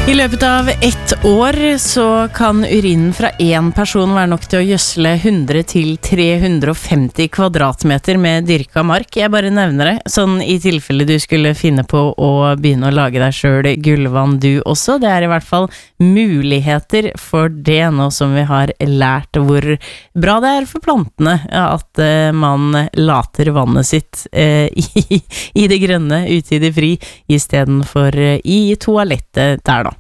I løpet av ett år så kan urinen fra en person være nok til å gjødsle 100 til 350 kvadratmeter med dyrka mark. Jeg bare nevner det, sånn i tilfelle du skulle finne på å begynne å lage deg selv gullvann du også. Det er i hvert fall muligheter for det nå som vi har lært hvor bra det er for plantene at man later vannet sitt i det grønne ute i det fri i stedet for i toalettet der da.